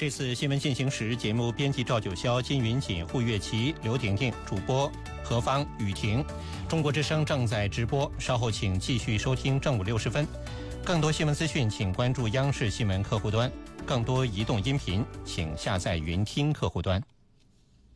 这次新闻进行时节目编辑赵九霄、金云锦、胡月琪、刘婷婷，主播何芳、雨婷。中国之声正在直播，稍后请继续收听正午60分。更多新闻资讯，请关注央视新闻客户端。更多移动音频，请下载云听客户端。